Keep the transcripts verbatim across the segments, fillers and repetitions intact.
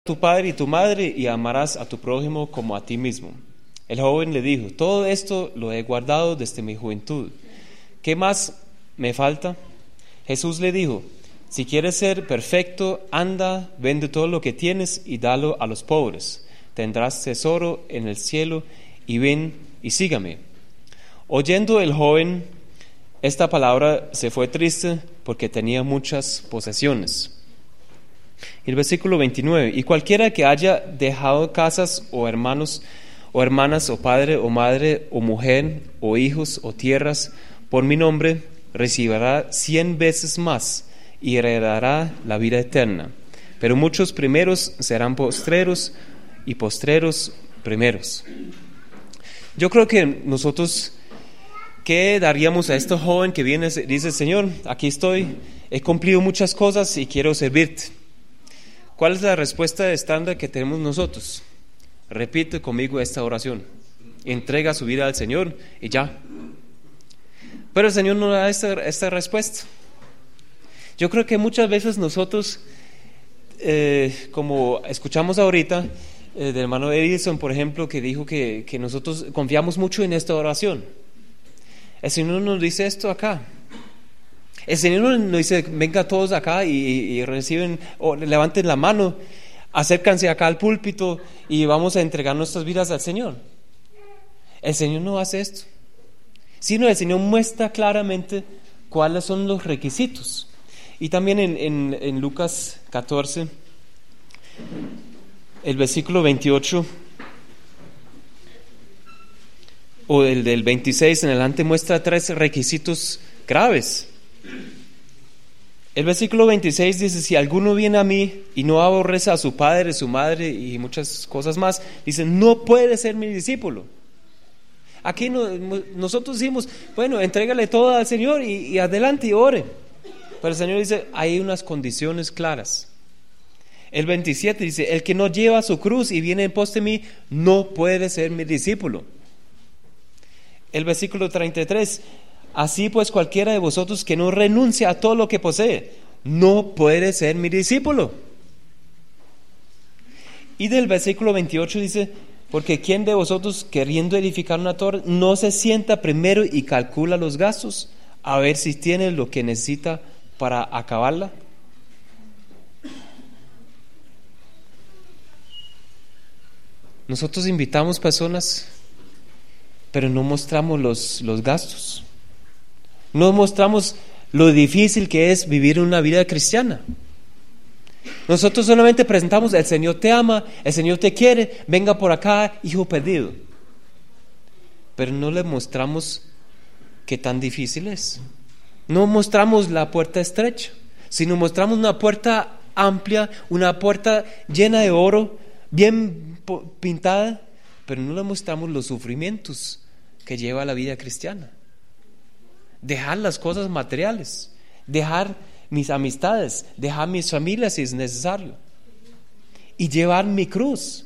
tu padre y tu madre y amarás a tu prójimo como a ti mismo. El joven le dijo: todo esto lo he guardado desde mi juventud. ¿Qué más me falta? Jesús le dijo: si quieres ser perfecto, anda, vende todo lo que tienes y dalo a los pobres. Tendrás tesoro en el cielo, y ven y sígame. Oyendo el joven esta palabra, se fue triste porque tenía muchas posesiones. El versículo veintinueve: y cualquiera que haya dejado casas o hermanos o hermanas o padre o madre o mujer o hijos o tierras por mi nombre, recibirá cien veces más y heredará la vida eterna. Pero muchos primeros serán postreros y postreros primeros. Yo creo que nosotros, ¿qué daríamos a este joven que viene y dice: Señor, aquí estoy, he cumplido muchas cosas y quiero servirte? ¿Cuál es la respuesta estándar que tenemos nosotros? Repite conmigo esta oración: entrega su vida al Señor y ya. Pero el Señor no da esta, esta respuesta. Yo creo que muchas veces nosotros, eh, como escuchamos ahorita eh, del hermano Edison, por ejemplo, que dijo que, que nosotros confiamos mucho en esta oración. El Señor nos dice esto acá. El Señor nos dice: venga todos acá y, y reciben, o levanten la mano, acércanse acá al púlpito y vamos a entregar nuestras vidas al Señor. El Señor no hace esto, sino el Señor muestra claramente cuáles son los requisitos. Y también en, en, en Lucas catorce, el versículo veintiocho, o el del veintiséis en adelante, muestra tres requisitos graves. El versículo veintiséis dice: si alguno viene a mí y no aborrece a su padre, su madre y muchas cosas más, dice, no puede ser mi discípulo. Aquí no, nosotros decimos: bueno, entrégale todo al Señor y, y adelante y ore. Pero el Señor dice: hay unas condiciones claras. El veintisiete dice: el que no lleva su cruz y viene en pos de mí, no puede ser mi discípulo. El versículo treinta y tres: así pues, cualquiera de vosotros que no renuncia a todo lo que posee, no puede ser mi discípulo. Y del versículo veintiocho dice: porque ¿quién de vosotros, queriendo edificar una torre, no se sienta primero y calcula los gastos, a ver si tiene lo que necesita para acabarla? Nosotros invitamos personas, pero no mostramos los, los gastos. No mostramos lo difícil que es vivir una vida cristiana. Nosotros solamente presentamos: el Señor te ama, el Señor te quiere, venga por acá, hijo perdido. Pero no le mostramos qué tan difícil es. No mostramos la puerta estrecha, sino mostramos una puerta amplia, una puerta llena de oro, bien pintada, pero no le mostramos los sufrimientos que lleva la vida cristiana. Dejar las cosas materiales, dejar mis amistades, dejar mis familias si es necesario, y llevar mi cruz.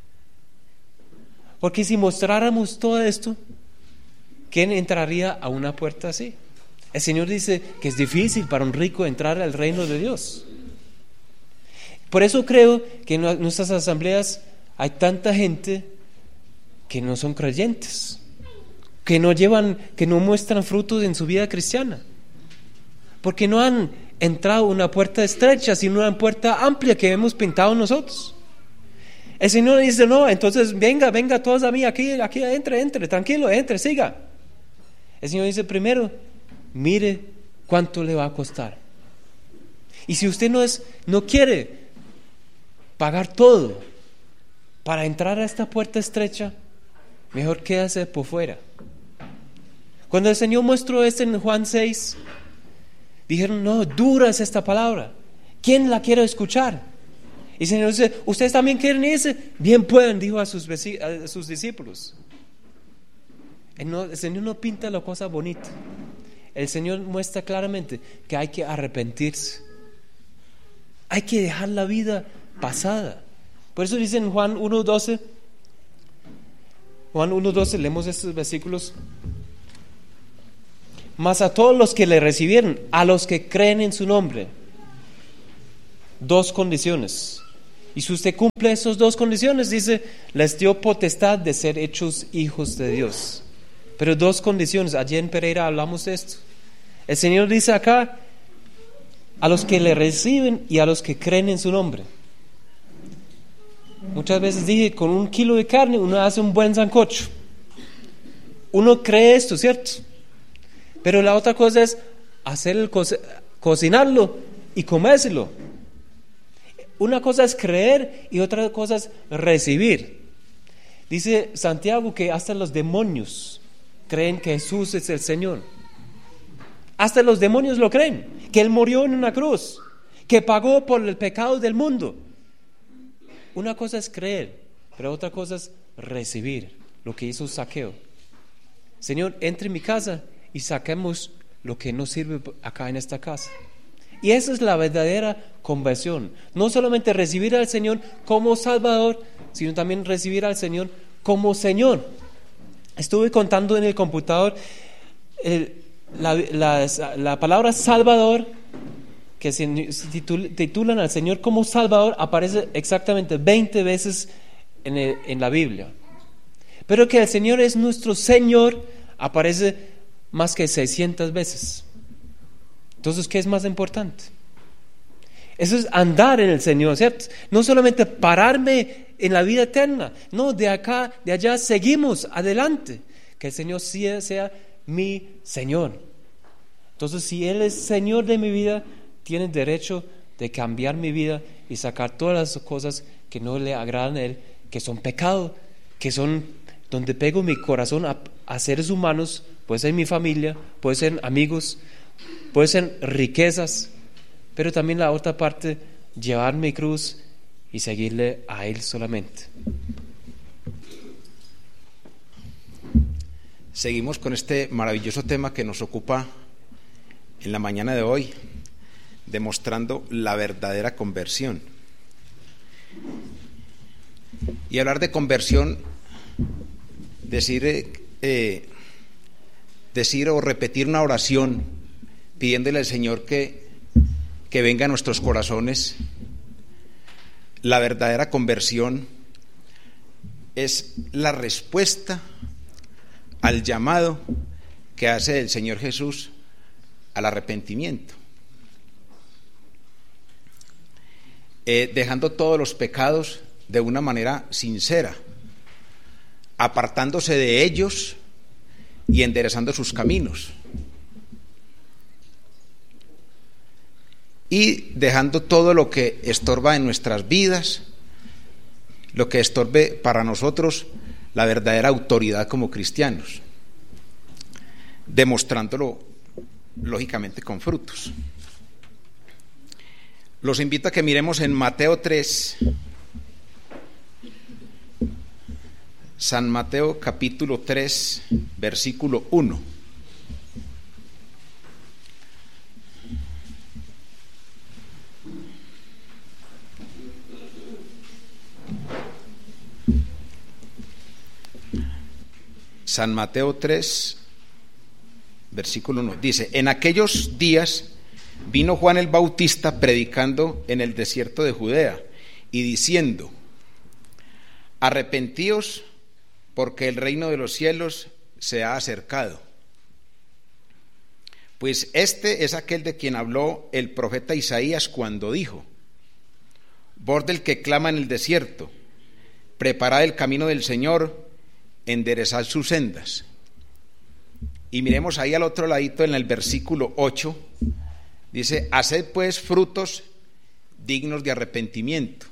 Porque si mostráramos todo esto, ¿quién entraría a una puerta así? El Señor dice que es difícil para un rico entrar al reino de Dios. Por eso creo que en nuestras asambleas hay tanta gente que no son creyentes, que no llevan, que no muestran frutos en su vida cristiana, porque no han entrado una puerta estrecha, sino una puerta amplia que hemos pintado nosotros. El Señor dice: no, entonces venga, venga todos a mí, aquí, aquí, entre, entre, tranquilo, entre, siga. El Señor dice: primero, mire cuánto le va a costar. Y si usted no es, no quiere pagar todo para entrar a esta puerta estrecha, mejor quédese por fuera. Cuando el Señor mostró esto en Juan seis, dijeron: no, dura es esta palabra, ¿quién la quiere escuchar? Y el Señor dice: ¿ustedes también quieren irse? Bien pueden, dijo a sus, a sus discípulos. El, no, el Señor no pinta la cosa bonita. El Señor muestra claramente que hay que arrepentirse, hay que dejar la vida pasada. Por eso dice en Juan uno doce, Juan uno doce, leemos estos versículos: mas a todos los que le recibieron, a los que creen en su nombre, dos condiciones: Y si usted cumple esas dos condiciones, dice, les dio potestad de ser hechos hijos de Dios. Pero dos condiciones, ayer en Pereira hablamos de esto. El Señor dice acá, a los que le reciben y a los que creen en su nombre. Muchas veces dije, con un kilo de carne uno hace un buen sancocho. Uno cree esto, ¿cierto? Pero la otra cosa es hacer el co- cocinarlo y comérselo. Una cosa es creer y otra cosa es recibir. Dice Santiago que hasta los demonios creen que Jesús es el Señor. Hasta los demonios lo creen, que Él murió en una cruz, que pagó por el pecado del mundo. Una cosa es creer, pero otra cosa es recibir lo que hizo Zaqueo. Señor, entre en mi casa y saquemos lo que no sirve acá en esta casa. Y esa es la verdadera conversión. No solamente recibir al Señor como Salvador, sino también recibir al Señor como Señor. Estuve contando en el computador el, la, la, la palabra Salvador, que se titulan al Señor como Salvador, aparece exactamente veinte veces en, el, en la Biblia. Pero que el Señor es nuestro Señor aparece más que seiscientas veces. Entonces, ¿qué es más importante? Eso es andar en el Señor, ¿cierto? No solamente pararme en la vida eterna, no, de acá, de allá seguimos adelante. Que el Señor sea, sea mi Señor. Entonces, si Él es Señor de mi vida, tiene derecho de cambiar mi vida y sacar todas las cosas que no le agradan a Él, que son pecado, que son donde pego mi corazón a, a seres humanos, puede ser mi familia, puede ser amigos, puede ser riquezas, pero también la otra parte, llevar mi cruz y seguirle a Él solamente. Seguimos con este maravilloso tema que nos ocupa en la mañana de hoy, demostrando la verdadera conversión. Y hablar de conversión, decir, eh, decir o repetir una oración pidiéndole al Señor que, que venga a nuestros corazones. La verdadera conversión es la respuesta al llamado que hace el Señor Jesús al arrepentimiento, eh, dejando todos los pecados de una manera sincera, apartándose de ellos y enderezando sus caminos, y dejando todo lo que estorba en nuestras vidas, lo que estorbe para nosotros la verdadera autoridad como cristianos, demostrándolo lógicamente con frutos. Los invito a que miremos en Mateo tres, San Mateo capítulo tres, versículo uno. San Mateo tres, versículo uno, dice: en aquellos días vino Juan el Bautista predicando en el desierto de Judea y diciendo: arrepentíos, porque el reino de los cielos se ha acercado. Pues este es aquel de quien habló el profeta Isaías cuando dijo: voz del que clama en el desierto, preparad el camino del Señor, enderezad sus sendas. Y miremos ahí al otro ladito en el versículo ocho, dice: haced pues frutos dignos de arrepentimiento.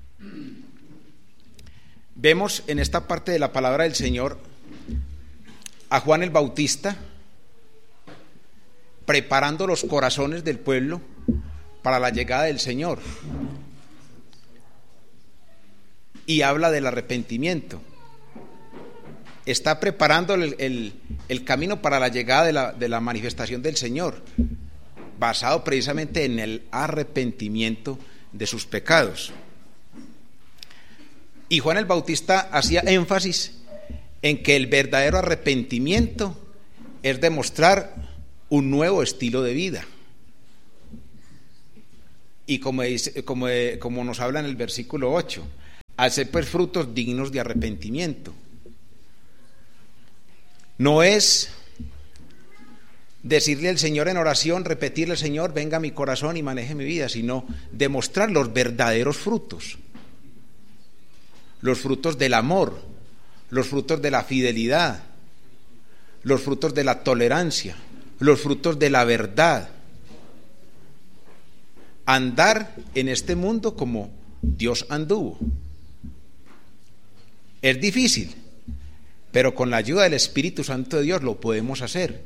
Vemos en esta parte de la palabra del Señor a Juan el Bautista preparando los corazones del pueblo para la llegada del Señor, y habla del arrepentimiento. Está preparando el, el, el camino para la llegada de la, de la manifestación del Señor, basado precisamente en el arrepentimiento de sus pecados. Y Juan el Bautista hacía énfasis en que el verdadero arrepentimiento es demostrar un nuevo estilo de vida. y como, dice, como, como nos habla en el versículo ocho, hacer pues frutos dignos de arrepentimiento. No es decirle al Señor en oración, repetirle al Señor, venga a mi corazón y maneje mi vida, sino demostrar los verdaderos frutos, los frutos del amor, los frutos de la fidelidad, los frutos de la tolerancia, los frutos de la verdad. Andar en este mundo como Dios anduvo. Es difícil, pero con la ayuda del Espíritu Santo de Dios lo podemos hacer.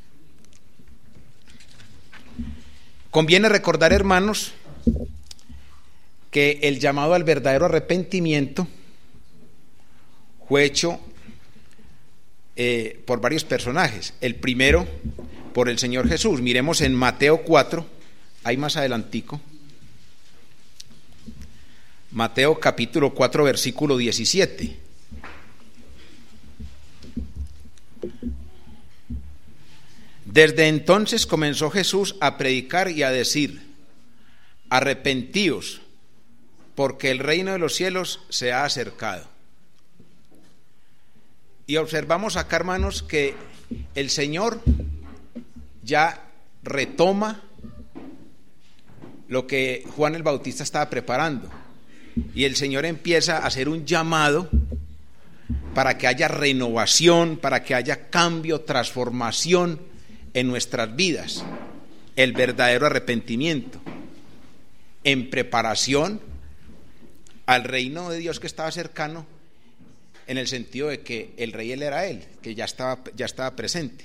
Conviene recordar, hermanos, que el llamado al verdadero arrepentimiento fue hecho eh, por varios personajes. El primero, por el Señor Jesús. Miremos en Mateo cuatro, ahí más adelantico. Mateo capítulo cuatro, versículo diecisiete. Desde entonces comenzó Jesús a predicar y a decir: arrepentíos, porque el reino de los cielos se ha acercado. Y observamos acá, hermanos, que el Señor ya retoma lo que Juan el Bautista estaba preparando, y el Señor empieza a hacer un llamado para que haya renovación, para que haya cambio, transformación en nuestras vidas, el verdadero arrepentimiento, en preparación al reino de Dios que estaba cercano, en el sentido de que el rey él era él, que ya estaba, ya estaba presente.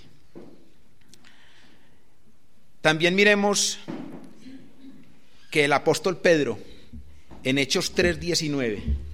También miremos que el apóstol Pedro, en Hechos tres diecinueve,